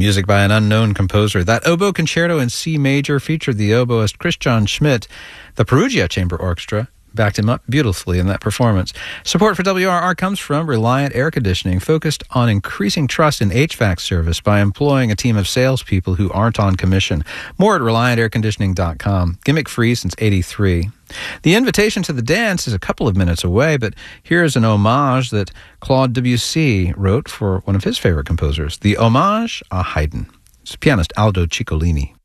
Music by an unknown composer. That oboe concerto in C major featured the oboist Christian Schmidt. The Perugia Chamber Orchestra backed him up beautifully in that performance. Support for WRR comes from Reliant Air Conditioning, focused on increasing trust in HVAC service by employing a team of salespeople who aren't on commission. More at ReliantAirConditioning.com. Gimmick free since '83. The invitation to the dance is a couple of minutes away, but here's an homage that Claude Debussy wrote for one of his favorite composers, the Hommage à Haydn. It's pianist Aldo Ciccolini.